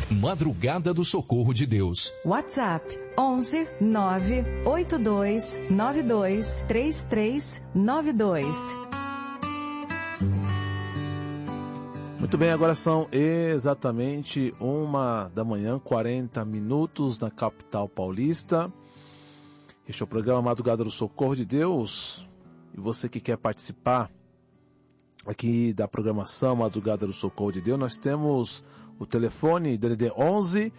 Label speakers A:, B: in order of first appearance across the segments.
A: Madrugada do Socorro de Deus.
B: WhatsApp 11 982 92 3392.
C: Muito bem, agora são exatamente 1h40 na capital paulista. Este é o programa Madrugada do Socorro de Deus. E você que quer participar aqui da programação Madrugada do Socorro de Deus, nós temos o telefone DDD 11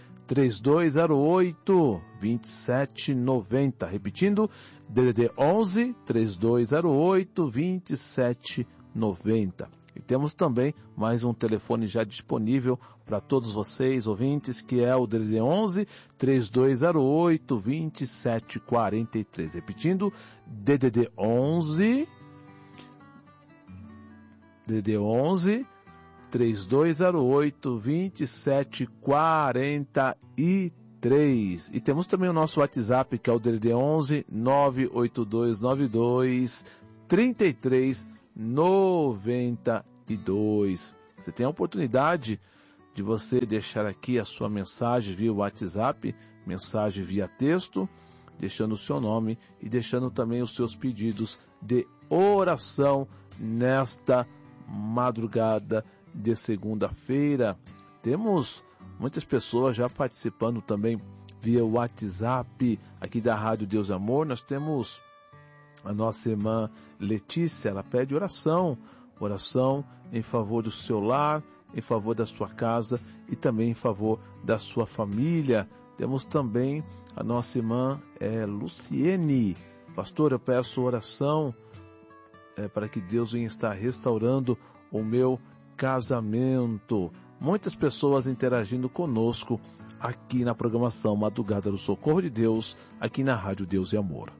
C: 3208 2790. Repetindo, DDD 11 3208 2790. E temos também mais um telefone já disponível para todos vocês, ouvintes, que é o DDD 11 3208 2743. Repetindo, DDD 11 3208 2743. E temos também o nosso WhatsApp, que é o DDD 11 98292 3392. Você tem a oportunidade de você deixar aqui a sua mensagem via WhatsApp, mensagem via texto, deixando o seu nome e deixando também os seus pedidos de oração nesta madrugada de segunda-feira. Temos muitas pessoas já participando também via WhatsApp aqui da Rádio Deus e Amor. Nós temos a nossa irmã Letícia, ela pede oração em favor do seu lar, em favor da sua casa e também em favor da sua família. Temos também a nossa irmã Luciene. Pastor, eu peço oração para que Deus venha estar restaurando o meu casamento. Muitas pessoas interagindo conosco aqui na programação Madrugada do Socorro de Deus, aqui na Rádio Deus e Amor.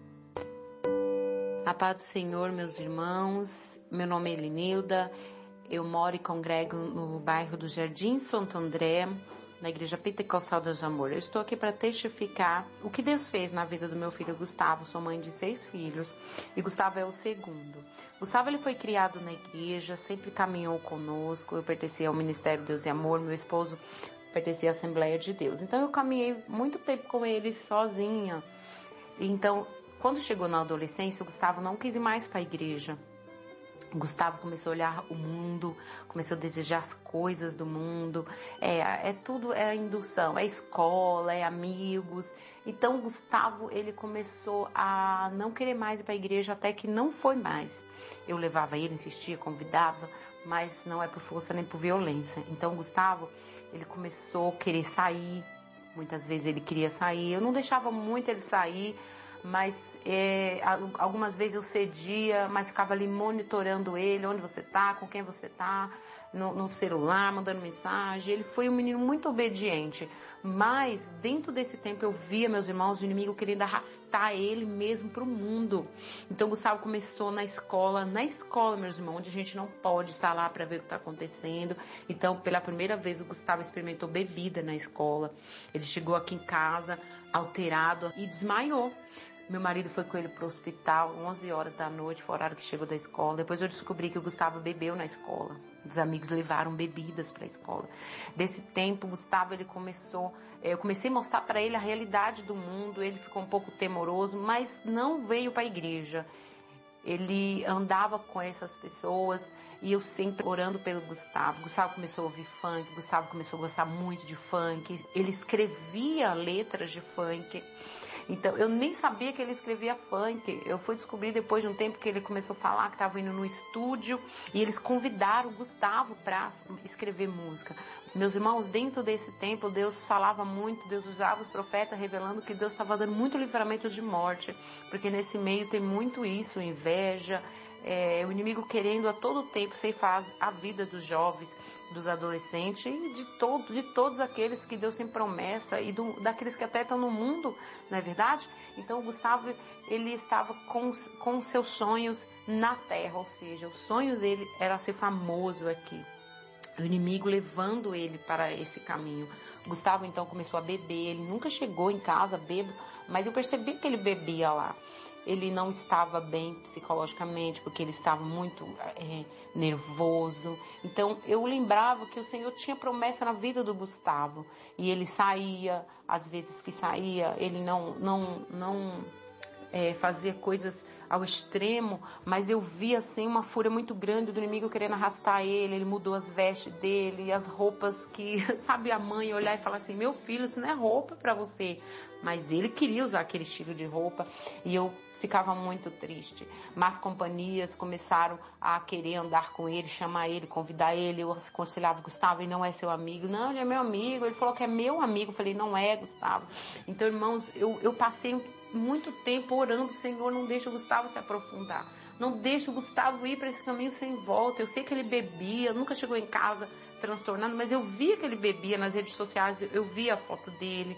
D: A paz do Senhor, meus irmãos. Meu nome é Elinilda. Eu moro e congrego no bairro do Jardim Santo André, na Igreja Pentecostal Deus e Amor. Eu estou aqui para testificar o que Deus fez na vida do meu filho Gustavo. Sou mãe de 6 filhos e Gustavo é o segundo. Gustavo, ele foi criado na igreja, sempre caminhou conosco. Eu pertencia ao Ministério Deus e Amor, meu esposo pertencia à Assembleia de Deus. Então eu caminhei muito tempo com ele sozinha. Então, quando chegou na adolescência, o Gustavo não quis ir mais para a igreja. O Gustavo começou a olhar o mundo, começou a desejar as coisas do mundo, tudo é indução, é escola, é amigos. Então o Gustavo, ele começou a não querer mais ir para a igreja, até que não foi mais. Eu levava ele, insistia, convidava, mas não é por força nem por violência. Então o Gustavo, ele começou a querer sair, muitas vezes ele queria sair, eu não deixava muito ele sair, mas algumas vezes eu cedia, mas ficava ali monitorando ele, onde você tá, com quem você tá, no celular, mandando mensagem. Ele foi um menino muito obediente, mas dentro desse tempo eu via, meus irmãos, o inimigo querendo arrastar ele mesmo para o mundo. Então o Gustavo começou na escola, meus irmãos, onde a gente não pode estar lá para ver o que está acontecendo. Então, pela primeira vez, o Gustavo experimentou bebida na escola. Ele chegou aqui em casa alterado e desmaiou. Meu marido foi com ele para o hospital, 11 horas da noite, foi o horário que chegou da escola. Depois eu descobri que o Gustavo bebeu na escola. Os amigos levaram bebidas para a escola. Desse tempo, o Gustavo, ele começou... Eu comecei a mostrar para ele a realidade do mundo. Ele ficou um pouco temoroso, mas não veio para a igreja. Ele andava com essas pessoas e eu sempre orando pelo Gustavo. Gustavo começou a ouvir funk, Gustavo começou a gostar muito de funk. Ele escrevia letras de funk. Então, eu nem sabia que ele escrevia funk. Eu fui descobrir depois de um tempo que ele começou a falar que estava indo no estúdio e eles convidaram o Gustavo para escrever música. Meus irmãos, dentro desse tempo, Deus falava muito, Deus usava os profetas revelando que Deus estava dando muito livramento de morte, porque nesse meio tem muito isso, inveja, o inimigo querendo a todo tempo ceifar a vida dos jovens, dos adolescentes e de todos aqueles que Deus tem promessa e daqueles que até estão no mundo, não é verdade? Então o Gustavo, ele estava com seus sonhos na terra, ou seja, os sonhos dele era ser famoso aqui. O inimigo levando ele para esse caminho. O Gustavo então começou a beber, ele nunca chegou em casa bêbado, mas eu percebi que ele bebia lá. ele não estava bem psicologicamente, porque ele estava muito nervoso. Então, eu lembrava que o Senhor tinha promessa na vida do Gustavo. E ele saía, às vezes que saía, ele não fazia coisas ao extremo, mas eu via assim uma fúria muito grande do inimigo querendo arrastar ele mudou as vestes dele, as roupas que, sabe, a mãe olhar e falar assim, meu filho, isso não é roupa para você, mas ele queria usar aquele estilo de roupa, e eu ficava muito triste. Más companhias começaram a querer andar com ele, chamar ele, convidar ele. Eu aconselhava, Gustavo, ele não é seu amigo. Não, ele é meu amigo. Ele falou que é meu amigo. Eu falei, não é, Gustavo. Então, irmãos, eu passei muito tempo orando, Senhor, não deixa o Gustavo se aprofundar. Não deixa o Gustavo ir para esse caminho sem volta. Eu sei que ele bebia, nunca chegou em casa transtornado, mas eu via que ele bebia nas redes sociais, eu via a foto dele.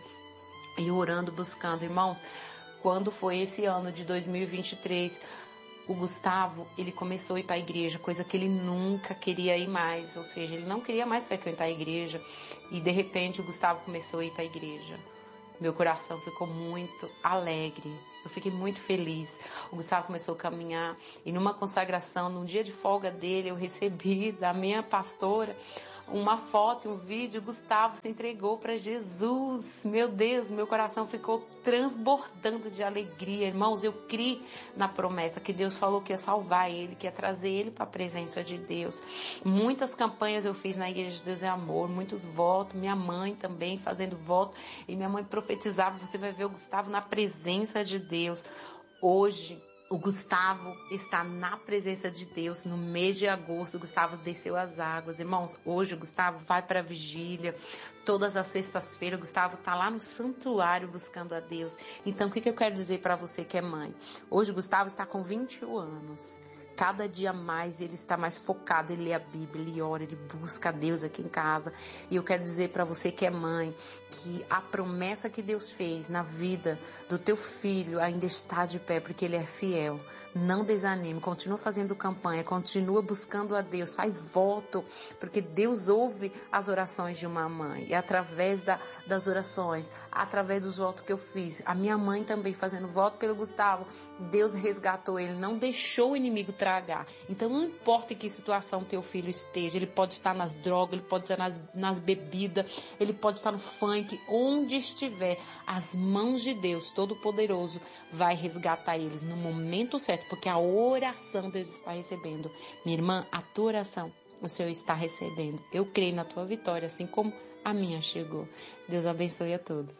D: E orando, buscando, irmãos. Quando foi esse ano de 2023, o Gustavo, ele começou a ir para a igreja, coisa que ele nunca queria ir mais, ou seja, ele não queria mais frequentar a igreja, e de repente o Gustavo começou a ir para a igreja. Meu coração ficou muito alegre, eu fiquei muito feliz. O Gustavo começou a caminhar, e numa consagração, num dia de folga dele, eu recebi da minha pastora uma foto, um vídeo, Gustavo se entregou para Jesus. Meu Deus, meu coração ficou transbordando de alegria. Irmãos, eu criei na promessa que Deus falou que ia salvar ele, que ia trazer ele para a presença de Deus. Muitas campanhas eu fiz na Igreja de Deus é Amor, muitos votos, minha mãe também fazendo voto, e minha mãe profetizava, você vai ver o Gustavo na presença de Deus. Hoje, o Gustavo está na presença de Deus. No mês de agosto, o Gustavo desceu as águas. Irmãos, hoje o Gustavo vai para a vigília. Todas as sextas-feiras, o Gustavo está lá no santuário buscando a Deus. Então, o que eu quero dizer para você que é mãe? Hoje o Gustavo está com 21 anos. Cada dia mais ele está mais focado, ele lê a Bíblia, ele ora, ele busca a Deus aqui em casa. E eu quero dizer para você que é mãe, que a promessa que Deus fez na vida do teu filho ainda está de pé, porque ele é fiel. Não desanime, continua fazendo campanha, continua buscando a Deus, faz voto, porque Deus ouve as orações de uma mãe. E através das orações, através dos votos que eu fiz, a minha mãe também fazendo voto pelo Gustavo, Deus resgatou ele, não deixou o inimigo tragar. Então não importa em que situação teu filho esteja, ele pode estar nas drogas, ele pode estar nas bebidas, ele pode estar no funk, onde estiver, as mãos de Deus Todo-Poderoso vai resgatar eles no momento certo, porque a oração Deus está recebendo. Minha irmã, a tua oração o Senhor está recebendo. Eu creio na tua vitória, assim como a minha chegou. Deus abençoe a todos.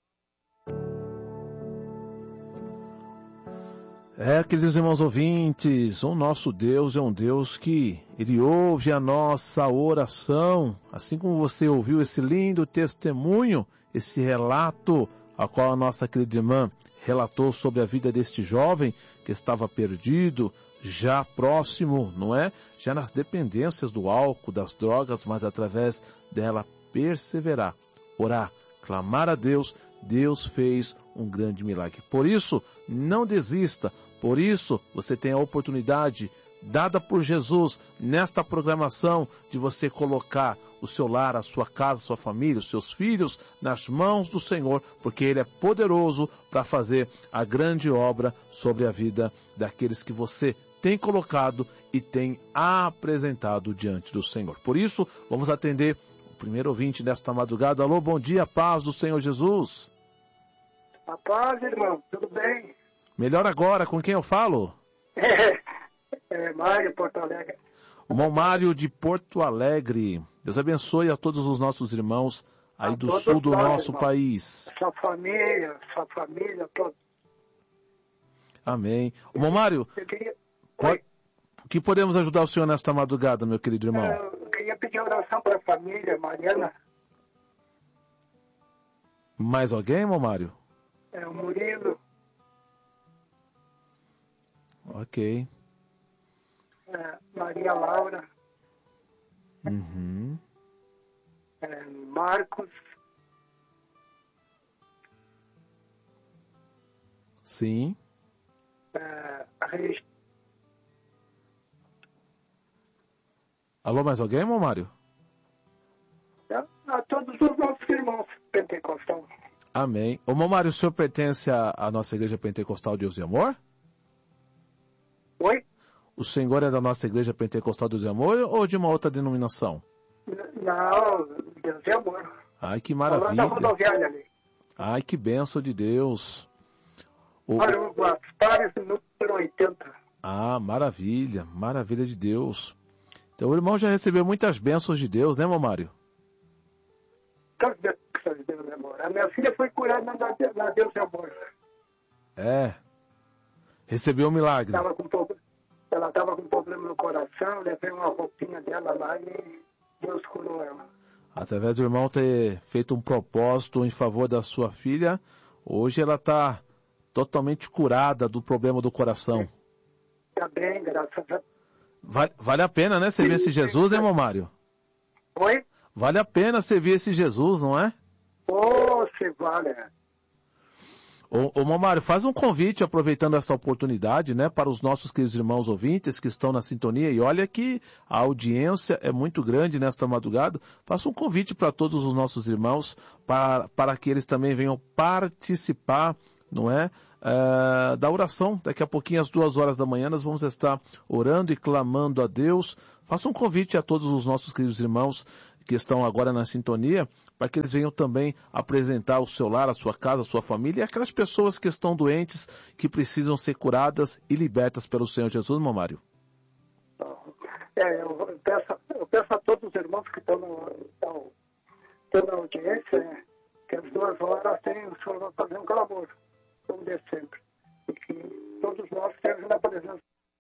C: Queridos irmãos ouvintes, o nosso Deus é um Deus que Ele ouve a nossa oração, assim como você ouviu esse lindo testemunho, esse relato, a qual a nossa querida irmã relatou sobre a vida deste jovem que estava perdido, já próximo, não é? Já nas dependências do álcool, das drogas, mas através dela perseverar, orar, clamar a Deus, Deus fez um grande milagre. Por isso, não desista. Por isso, você tem a oportunidade dada por Jesus nesta programação de você colocar o seu lar, a sua casa, a sua família, os seus filhos nas mãos do Senhor, porque Ele é poderoso para fazer a grande obra sobre a vida daqueles que você tem colocado e tem apresentado diante do Senhor. Por isso, vamos atender o primeiro ouvinte desta madrugada. Alô, bom dia, paz do Senhor Jesus.
E: A paz, irmão, tudo bem?
C: Melhor agora, com quem eu falo?
E: Mário, Porto Alegre.
C: O irmão Mário de Porto Alegre. Deus abençoe a todos os nossos irmãos aí do sul do nosso país.
E: Sua família, todos.
C: Amém. Irmão Mário, o que podemos ajudar o senhor nesta madrugada, meu querido irmão?
E: Eu queria pedir oração para a família, Mariana.
C: Mais alguém, irmão Mário?
E: O Murilo.
C: Ok.
E: Maria Laura.
C: Uhum.
E: Marcos.
C: Sim. Alô, mais alguém, irmão Mário?
E: A todos os nossos irmãos pentecostais.
C: Amém. Ô, irmão Mário, o senhor pertence à nossa Igreja Pentecostal Deus e Amor? O senhor é da nossa igreja Pentecostal Deus e Amor ou de uma outra denominação?
E: Não, Deus é amor.
C: Ai, que
E: Falando da
C: maravilha.
E: rodoviária ali.
C: Ai, que bênção de Deus.
E: Olha, o Gaspar, número 80.
C: Ah, maravilha, maravilha de Deus. Então o irmão já recebeu muitas bênçãos de Deus, né, irmão Mário?
E: Tantas bênçãos de Deus é amor. A minha filha foi curada na Deus é amor.
C: É. Recebeu um milagre.
E: Ela estava com problema no coração, levei uma roupinha dela lá e Deus curou ela.
C: Através do irmão ter feito um propósito em favor da sua filha, hoje ela está totalmente curada do problema do coração.
E: Está bem, graças a Deus.
C: Vale a pena, né, servir esse Jesus, hein, irmão Mário?
E: Oi?
C: Vale a pena servir esse Jesus, não é?
E: Oh, se vale.
C: Ô, irmão Mário, faz um convite, aproveitando essa oportunidade, né, para os nossos queridos irmãos ouvintes que estão na sintonia, e olha que a audiência é muito grande nesta madrugada. Faça um convite para todos os nossos irmãos, para que eles também venham participar, não é? Da oração. Daqui a pouquinho, às 2h da manhã, nós vamos estar orando e clamando a Deus. Faça um convite a todos os nossos queridos irmãos que estão agora na sintonia, para que eles venham também apresentar o seu lar, a sua casa, a sua família, e aquelas pessoas que estão doentes, que precisam ser curadas e libertas pelo Senhor Jesus, irmão Mário.
E: Eu peço a todos os irmãos que estão na audiência, né, que às 2h o senhor vai fazer um clamor, como de sempre, e que todos nós estejamos na presença.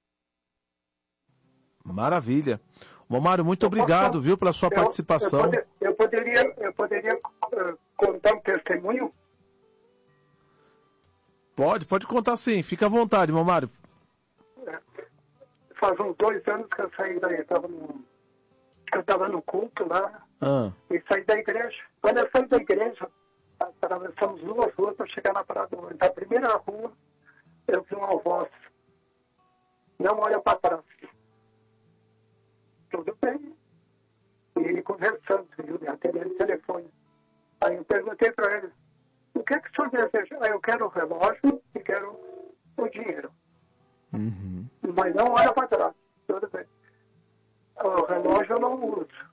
C: Maravilha. Irmão Mário, muito obrigado, viu, pela sua participação.
E: Eu poderia contar um testemunho?
C: Pode contar sim, fica à vontade, irmão Mário.
E: Faz uns 2 anos que eu saí daí, eu estava no culto lá, e saí da igreja. Quando eu saí da igreja, atravessamos 2 ruas para chegar na Praia do Ouro. Na primeira rua, eu vi uma voz: não olha para trás. Tudo bem. E ele conversando, atendendo o telefone. Aí eu perguntei para ele: o que é que o senhor deseja? Aí eu quero o relógio e quero o dinheiro.
C: Uhum.
E: Mas não olha para trás. Tudo bem. O relógio eu não uso.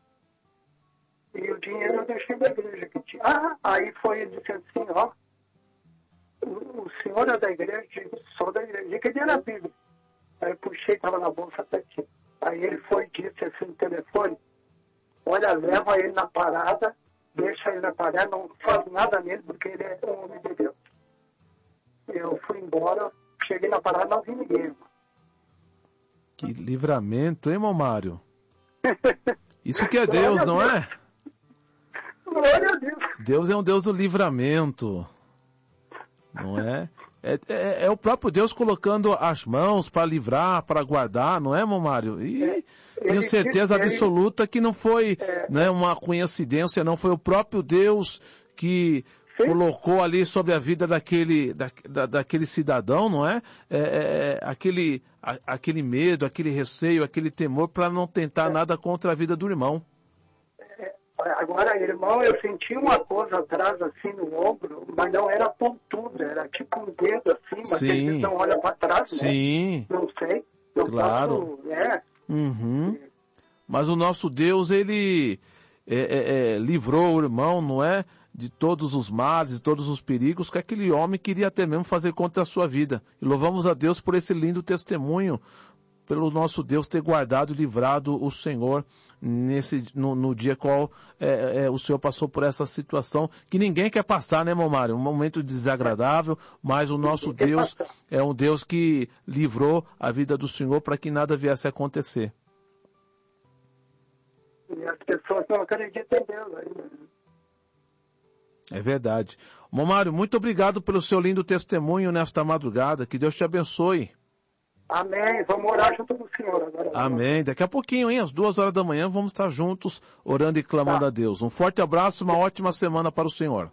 E: E o dinheiro eu deixei na igreja que tinha. Aí foi ele disse assim: ó, o senhor é da igreja? Sou da igreja. E que dia era a Bíblia? Aí eu puxei, estava na bolsa até aqui. Aí ele foi e disse assim no telefone: olha, leva ele na parada, deixa ele na parada, não faz nada nele, porque ele é um homem de Deus. Eu fui embora, cheguei na parada, não vi ninguém.
C: Que livramento, hein, irmão Mário? Isso que é Deus, não é?
E: Glória a Deus.
C: Deus é um Deus do livramento, não é? É o próprio Deus colocando as mãos para livrar, para guardar, não é, irmão Mário? E tenho certeza absoluta que não foi uma coincidência, não. Foi o próprio Deus que colocou ali sobre a vida daquele cidadão, não é? Aquele medo, aquele receio, aquele temor para não tentar nada contra a vida do irmão.
E: Agora, irmão, eu senti uma coisa atrás, assim, no ombro, mas não era pontuda, era tipo um dedo, assim, mas ele não olha para trás, né? Sim. Não sei.
C: Claro. Uhum. Mas o nosso Deus, ele livrou o irmão, não é? De todos os males, de todos os perigos que aquele homem queria até mesmo fazer contra a sua vida. E louvamos a Deus por esse lindo testemunho, pelo nosso Deus ter guardado e livrado o Senhor no dia qual o Senhor passou por essa situação que ninguém quer passar, né, irmão Mário? Um momento desagradável, mas o nosso Deus é um Deus que livrou a vida do Senhor para que nada viesse a acontecer.
E: E as pessoas não acreditam em Deus ainda.
C: É verdade. Irmão Mário, muito obrigado pelo seu lindo testemunho nesta madrugada. Que Deus te abençoe.
E: Amém. Vamos orar junto com o Senhor agora.
C: Amém. Daqui a pouquinho, hein? Às 2h da manhã, vamos estar juntos orando e clamando a Deus. Um forte abraço, uma ótima semana para o Senhor.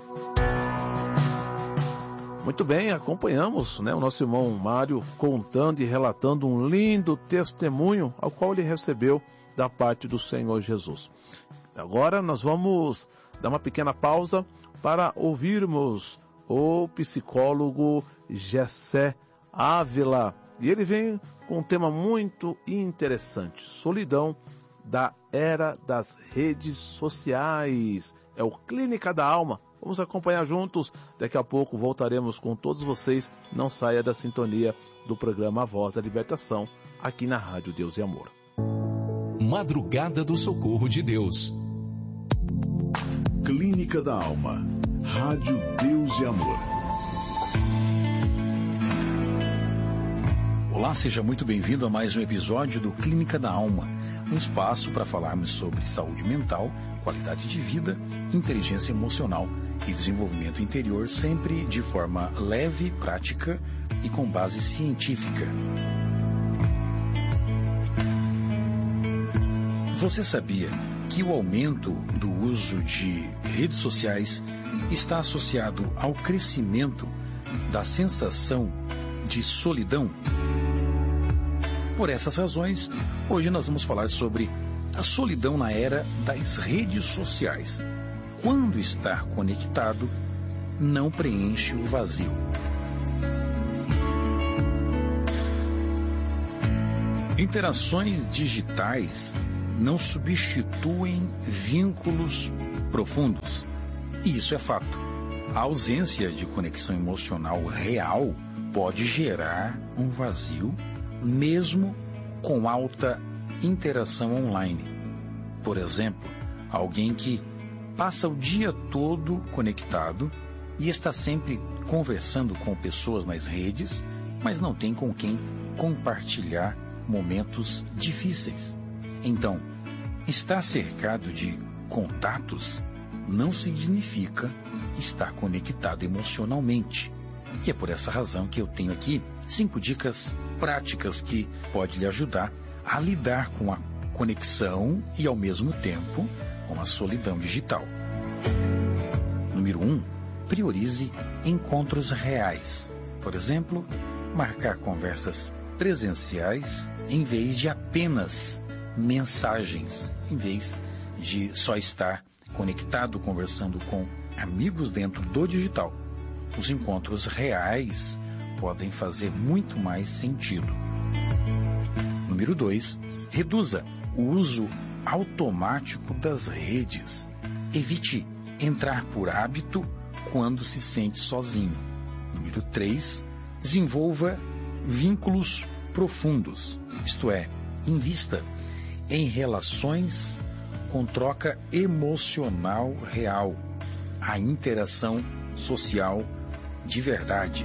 C: Muito bem, acompanhamos, né, o nosso irmão Mário contando e relatando um lindo testemunho ao qual ele recebeu da parte do Senhor Jesus. Agora nós vamos dar uma pequena pausa para ouvirmos o psicólogo Gessé Ávila, E ele vem com um tema muito interessante: solidão da era das redes sociais. É o Clínica da Alma. Vamos acompanhar juntos. Daqui a pouco voltaremos com todos vocês. Não saia da sintonia do programa A Voz da Libertação, aqui na Rádio Deus e Amor.
A: Madrugada do Socorro de Deus.
F: Clínica da Alma. Rádio Deus e Amor.
G: Olá, seja muito bem-vindo a mais um episódio do Clínica da Alma, um espaço para falarmos sobre saúde mental, qualidade de vida, inteligência emocional e desenvolvimento interior, sempre de forma leve, prática e com base científica. Você sabia que o aumento do uso de redes sociais está associado ao crescimento da sensação de solidão? Por essas razões, hoje nós vamos falar sobre a solidão na era das redes sociais. Quando estar conectado não preenche o vazio. Interações digitais não substituem vínculos profundos. E isso é fato. A ausência de conexão emocional real pode gerar um vazio, mesmo com alta interação online. Por exemplo, alguém que passa o dia todo conectado e está sempre conversando com pessoas nas redes, mas não tem com quem compartilhar momentos difíceis. Então, estar cercado de contatos não significa estar conectado emocionalmente. E é por essa razão que eu tenho aqui 5 dicas práticas que podem lhe ajudar a lidar com a conexão e, ao mesmo tempo, com a solidão digital. Número 1. Priorize encontros reais. Por exemplo, marcar conversas presenciais em vez de apenas mensagens, em vez de só estar conectado, conversando com amigos dentro do digital. Os encontros reais podem fazer muito mais sentido. Número 2. Reduza o uso automático das redes. Evite entrar por hábito quando se sente sozinho. Número 3. Desenvolva vínculos profundos. Isto é, invista em relações com troca emocional real, a interação social de verdade.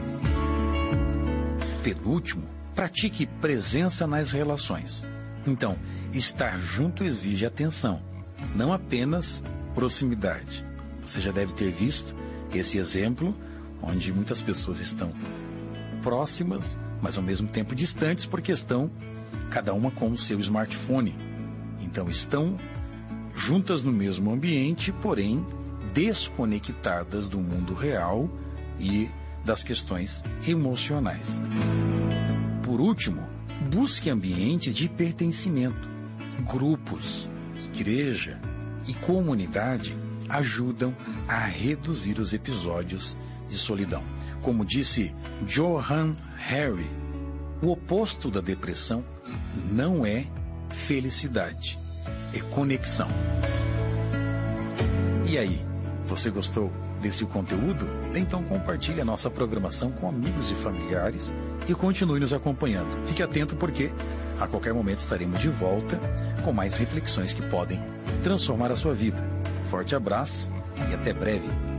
G: Penúltimo, pratique presença nas relações. Então, estar junto exige atenção, não apenas proximidade. Você já deve ter visto esse exemplo, onde muitas pessoas estão próximas, mas ao mesmo tempo distantes, porque estão cada uma com o seu smartphone. Então, estão juntas no mesmo ambiente, porém desconectadas do mundo real e das questões emocionais. Por último, busque ambientes de pertencimento. Grupos, igreja e comunidade ajudam a reduzir os episódios de solidão. Como disse Johann Hari, o oposto da depressão não é felicidade, é conexão. E aí, você gostou desse conteúdo? Então compartilhe a nossa programação com amigos e familiares e continue nos acompanhando. Fique atento porque a qualquer momento estaremos de volta com mais reflexões que podem transformar a sua vida. Forte abraço e até breve.